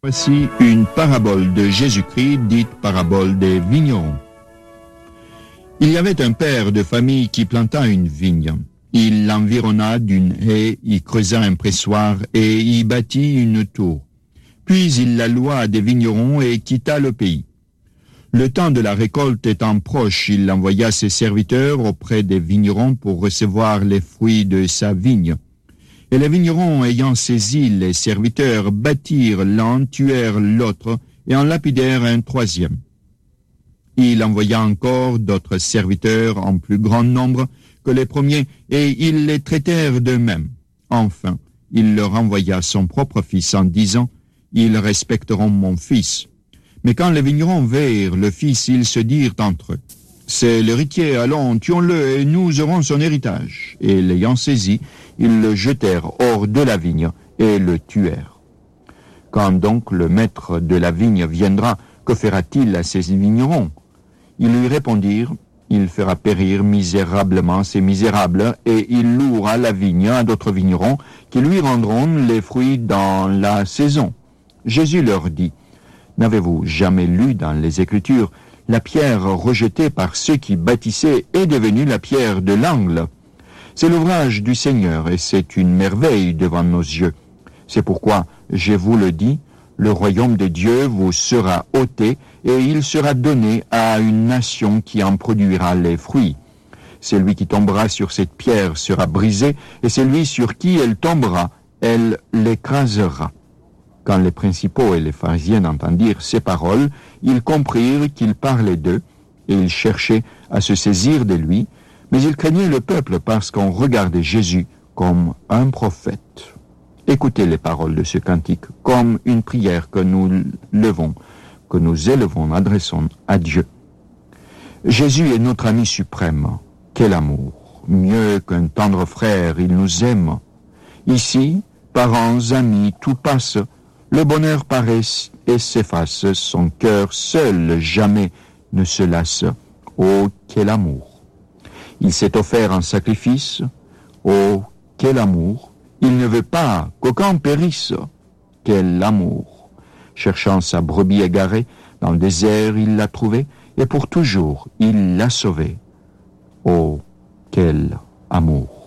Voici une parabole de Jésus-Christ, dite parabole des vignerons. Il y avait un père de famille qui planta une vigne. Il l'environna d'une haie, y creusa un pressoir et y bâtit une tour. Puis il la loua à des vignerons et quitta le pays. Le temps de la récolte étant proche, il envoya ses serviteurs auprès des vignerons pour recevoir les fruits de sa vigne. Et les vignerons, ayant saisi les serviteurs, battirent l'un, tuèrent l'autre, et en lapidèrent un troisième. Il envoya encore d'autres serviteurs en plus grand nombre que les premiers, et ils les traitèrent d'eux-mêmes. Enfin, il leur envoya son propre fils en disant, « Ils respecteront mon fils. » Mais quand les vignerons virent le fils, ils se dirent entre eux, « C'est l'héritier, allons, tuons-le, et nous aurons son héritage. » Et l'ayant saisi, ils le jetèrent hors de la vigne et le tuèrent. Quand donc le maître de la vigne viendra, que fera-t-il à ces vignerons? Ils lui répondirent, il fera périr misérablement ces misérables, et il louera la vigne à d'autres vignerons qui lui rendront les fruits dans la saison. Jésus leur dit, n'avez-vous jamais lu dans les Écritures, la pierre rejetée par ceux qui bâtissaient est devenue la pierre de l'angle? C'est l'ouvrage du Seigneur et c'est une merveille devant nos yeux. C'est pourquoi, je vous le dis, le royaume de Dieu vous sera ôté et il sera donné à une nation qui en produira les fruits. Celui qui tombera sur cette pierre sera brisé et celui sur qui elle tombera, elle l'écrasera. Quand les principaux et les pharisiens entendirent ces paroles, ils comprirent qu'il parlait d'eux et ils cherchaient à se saisir de lui, mais ils craignaient le peuple parce qu'on regardait Jésus comme un prophète. Écoutez les paroles de ce cantique comme une prière que nous élevons, adressons à Dieu. Jésus est notre ami suprême. Quel amour! Mieux qu'un tendre frère, il nous aime. Ici, parents, amis, tout passe. Le bonheur paraît et s'efface. Son cœur seul jamais ne se lasse. Oh, quel amour! Il s'est offert en sacrifice. Oh, quel amour! Il ne veut pas qu'aucun périsse. Quel amour! Cherchant sa brebis égarée, dans le désert il l'a trouvée, et pour toujours il l'a sauvée. Oh, quel amour!